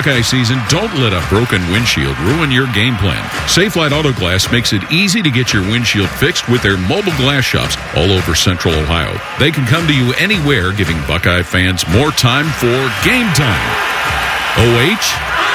Buckeye season, don't let a broken windshield ruin your game plan. Safelite Auto Glass makes it easy to get your windshield fixed with their mobile glass shops all over Central Ohio. They can come to you anywhere, giving Buckeye fans more time for game time. OH?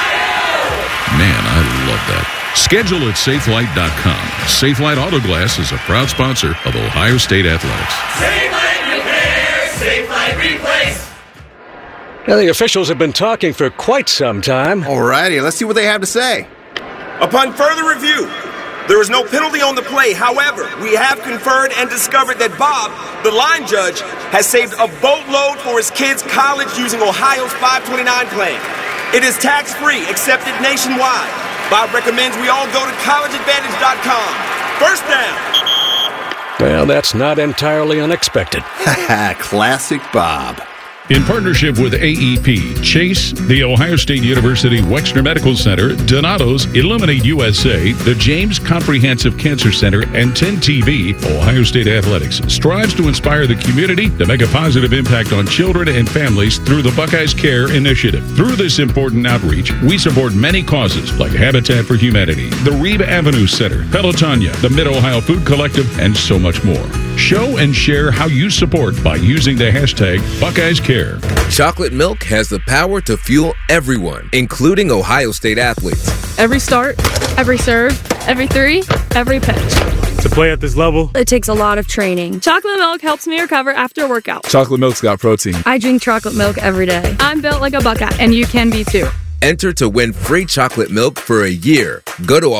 Man, I love that. Schedule at safelite.com. Safelite Auto Glass is a proud sponsor of Ohio State Athletics. Safelite Repair, Safelite Replace. Now, the officials have been talking for quite some time. All righty, let's see what they have to say. Upon further review, there is no penalty on the play. However, we have conferred and discovered that Bob, the line judge, has saved a boatload for his kids' college using Ohio's 529 plan. It is tax-free, accepted nationwide. Bob recommends we all go to collegeadvantage.com. First down. Well, that's not entirely unexpected. Classic Bob. In partnership with AEP, Chase, the Ohio State University Wexner Medical Center, Donato's, Illuminate USA, the James Comprehensive Cancer Center, and 10TV, Ohio State Athletics strives to inspire the community to make a positive impact on children and families through the Buckeyes Care Initiative. Through this important outreach, we support many causes like Habitat for Humanity, the Reeb Avenue Center, Pelotonia, the Mid-Ohio Food Collective, and so much more. Show and share how you support by using the hashtag Buckeyes Care. Chocolate milk has the power to fuel everyone, including Ohio State athletes. Every start, every serve, every three, every pitch. To play at this level, it takes a lot of training. Chocolate milk helps me recover after a workout. Chocolate milk's got protein. I drink chocolate milk every day. I'm built like a Buckeye, and you can be too. Enter to win free chocolate milk for a year. Go to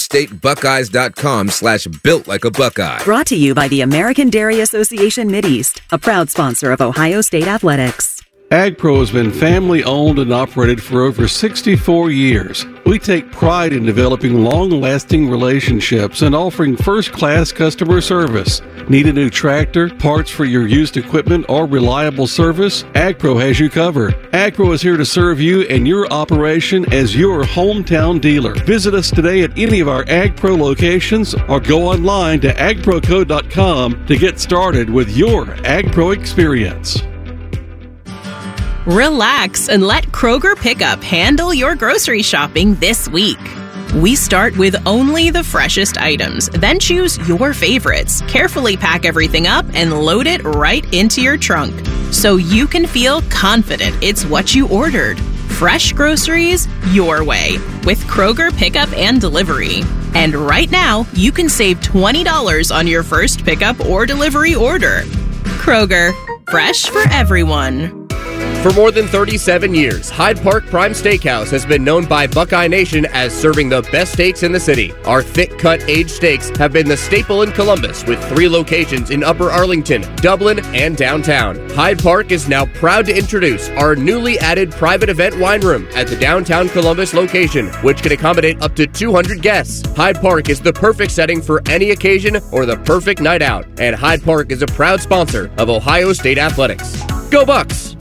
ohiostatebuckeyes.com/built like a Buckeye. Brought to you by the American Dairy Association Mideast, a proud sponsor of Ohio State Athletics. AgPro has been family-owned and operated for over 64 years. We take pride in developing long-lasting relationships and offering first-class customer service. Need a new tractor, parts for your used equipment, or reliable service? AgPro has you covered. AgPro is here to serve you and your operation as your hometown dealer. Visit us today at any of our AgPro locations or go online to agproco.com to get started with your AgPro experience. Relax and let Kroger Pickup handle your grocery shopping this week. We start with only the freshest items, then choose your favorites, carefully pack everything up, and load it right into your trunk so you can feel confident it's what you ordered. Fresh groceries your way with Kroger Pickup and Delivery. And right now, you can save $20 on your first pickup or delivery order. Kroger, fresh for everyone. For more than 37 years, Hyde Park Prime Steakhouse has been known by Buckeye Nation as serving the best steaks in the city. Our thick-cut aged steaks have been the staple in Columbus, with 3 locations in Upper Arlington, Dublin, and downtown. Hyde Park is now proud to introduce our newly added private event wine room at the downtown Columbus location, which can accommodate up to 200 guests. Hyde Park is the perfect setting for any occasion or the perfect night out, and Hyde Park is a proud sponsor of Ohio State Athletics. Go Bucks!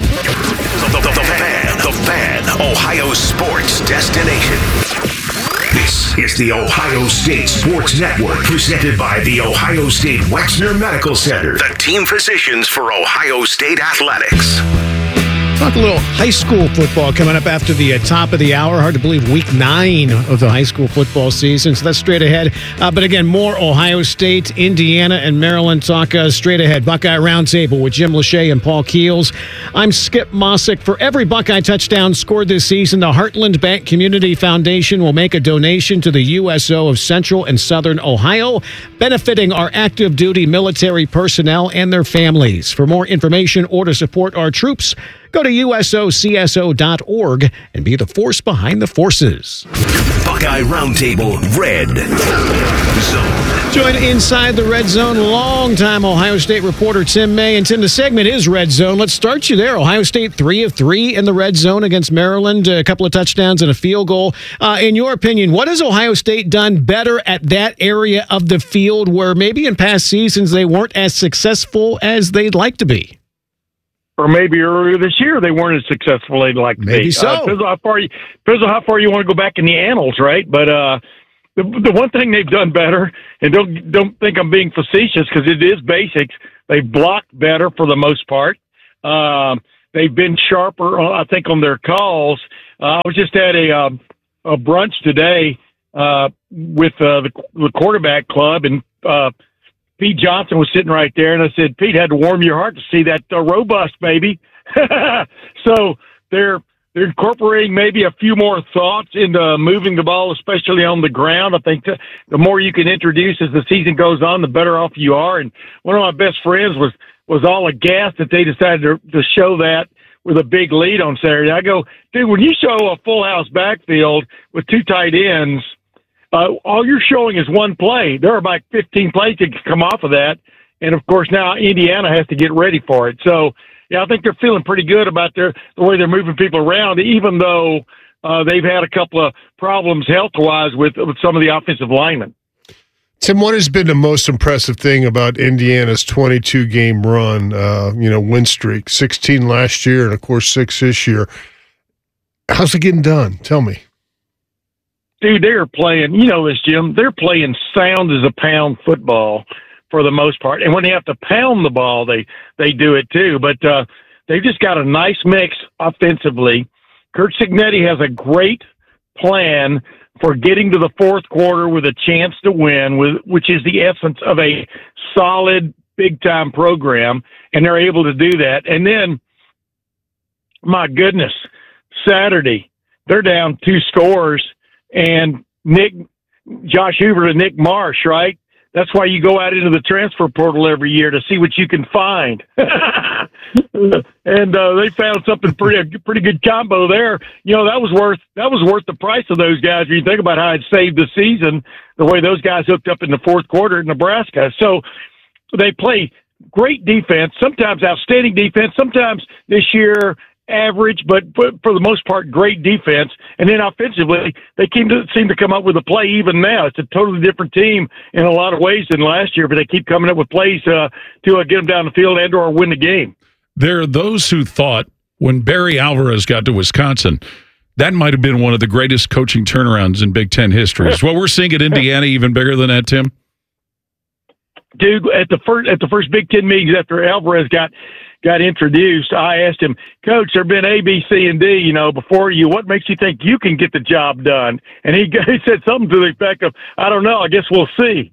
The Fan, Ohio sports destination. This is the Ohio State Sports Network, presented by the Ohio State Wexner Medical Center, the team physicians for Ohio State Athletics. Talk a little high school football coming up after the top of the hour. Hard to believe week 9 of the high school football season, so that's straight ahead. But again, more Ohio State, Indiana, and Maryland talk straight ahead. Buckeye Roundtable with Jim Lachey and Paul Keels. I'm Skip Mossick. For every Buckeye touchdown scored this season, the Heartland Bank Community Foundation will make a donation to the USO of Central and Southern Ohio, benefiting our active duty military personnel and their families. For more information or to support our troops, go to usocso.org and be the force behind the forces. Buckeye Roundtable Red Zone. Join inside the Red Zone, longtime Ohio State reporter Tim May. And Tim, the segment is Red Zone. Let's start you there. Ohio State 3 of 3 in the Red Zone against Maryland. A couple of touchdowns and a field goal. In your opinion, what has Ohio State done better at that area of the field where maybe in past seasons they weren't as successful as they'd like to be? Or maybe earlier this year they weren't as successful as they'd like to be. Maybe so. Depends on how far you want to go back in the annals, right? But the one thing they've done better, and don't think I'm being facetious because it is basics, they've blocked better for the most part. They've been sharper, I think, on their calls. I was just at a brunch today with the quarterback club, and Pete Johnson was sitting right there, and I said, Pete, had to warm your heart to see that robust baby. So they're incorporating maybe a few more thoughts into moving the ball, especially on the ground. I think the more you can introduce as the season goes on, the better off you are. And one of my best friends was all aghast that they decided to show that with a big lead on Saturday. I go, dude, when you show a full house backfield with 2 tight ends, all you're showing is one play. There are about 15 plays that can come off of that. And, of course, now Indiana has to get ready for it. So, yeah, I think they're feeling pretty good about the way they're moving people around, even though they've had a couple of problems health-wise with some of the offensive linemen. Tim, what has been the most impressive thing about Indiana's 22-game run, win streak? 16 last year and, of course, 6 this year. How's it getting done? Tell me. Dude, they're playing, you know this, Jim, they're playing sound as a pound football for the most part. And when they have to pound the ball, they do it too. But they've just got a nice mix offensively. Curt Cignetti has a great plan for getting to the fourth quarter with a chance to win, which is the essence of a solid, big-time program, and they're able to do that. And then, my goodness, Saturday, they're down 2 scores, and Josh Hubert and Nick Marsh, right? That's why you go out into the transfer portal every year to see what you can find. And they found something pretty good combo there. You know, that was worth the price of those guys. If you think about how it saved the season, the way those guys hooked up in the fourth quarter at Nebraska. So they play great defense, sometimes outstanding defense, sometimes this year average, but for the most part, great defense. And then offensively, they seem to come up with a play even now. It's a totally different team in a lot of ways than last year, but they keep coming up with plays to get them down the field and or win the game. There are those who thought when Barry Alvarez got to Wisconsin, that might have been one of the greatest coaching turnarounds in Big Ten history. Is what we're seeing at Indiana even bigger than that, Tim? Dude, at the first Big Ten meetings after Alvarez got introduced, I asked him, Coach, there have been A, B, C, and D, before you. What makes you think you can get the job done? And he said something to the effect of, I don't know, I guess we'll see.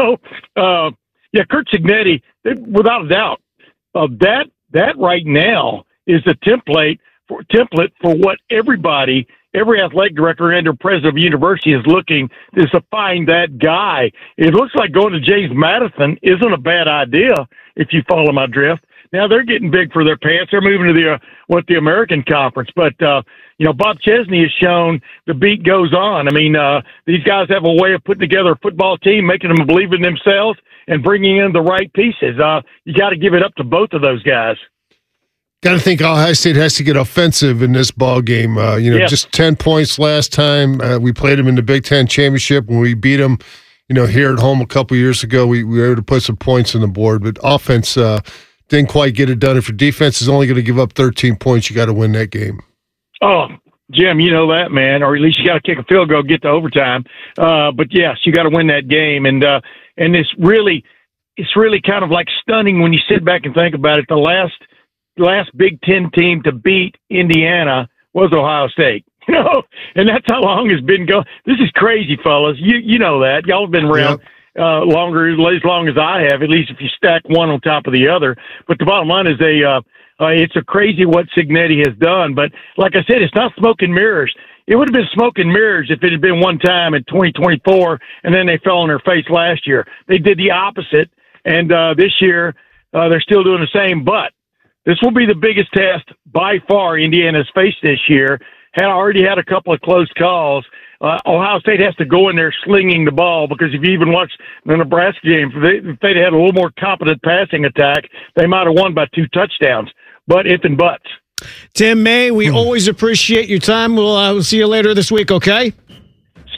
Curt Cignetti, without a doubt, that right now is the template for what every athletic director and or president of a university is looking is to find that guy. It looks like going to James Madison isn't a bad idea if you follow my drift. Now they're getting big for their pants. They're moving to the American Conference. But, Bob Chesney has shown the beat goes on. I mean, these guys have a way of putting together a football team, making them believe in themselves and bringing in the right pieces. You got to give it up to both of those guys. Got to think Ohio State has to get offensive in this ball game. Just 10 points last time. We played them in the Big Ten championship when we beat them, here at home a couple years ago. We were able to put some points on the board, but offense didn't quite get it done. If your defense is only going to give up 13 points, you got to win that game. Oh, Jim, you know that, man, or at least you got to kick a field goal, get to overtime. But yes, you got to win that game, and it's really kind of like stunning when you sit back and think about it. The last Big Ten team to beat Indiana was Ohio State. And that's how long it's been going. This is crazy, fellas. You know that. Y'all have been around longer, as long as I have, at least if you stack one on top of the other. But the bottom line is it's a crazy what Cignetti has done. But like I said, it's not smoke and mirrors. It would have been smoke and mirrors if it had been one time in 2024, and then they fell on their face last year. They did the opposite, and this year they're still doing the same. But this will be the biggest test by far Indiana's faced this year. Already had a couple of close calls. Ohio State has to go in there slinging the ball because if you even watch the Nebraska game, if they'd had a little more competent passing attack, they might have won by 2 touchdowns. But ifs and buts. Tim May, we always appreciate your time. We'll see you later this week, okay?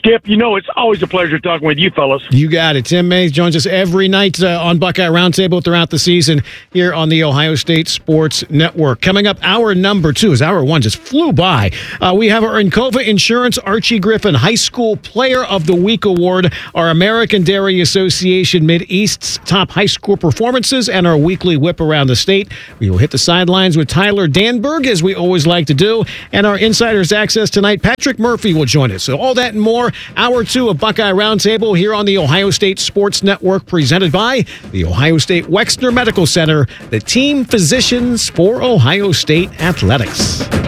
Skip, it's always a pleasure talking with you fellas. You got it. Tim Mays joins us every night on Buckeye Roundtable throughout the season here on the Ohio State Sports Network. Coming up, hour number 2, as hour 1 just flew by. We have our Encova Insurance Archie Griffin High School Player of the Week Award, our American Dairy Association Mid-East's top high school performances, and our weekly whip around the state. We will hit the sidelines with Tyler Danberg, as we always like to do, and our Insider's Access tonight, Patrick Murphy will join us. So all that and more, hour 2 of Buckeye Roundtable here on the Ohio State Sports Network, presented by the Ohio State Wexner Medical Center, the team physicians for Ohio State athletics.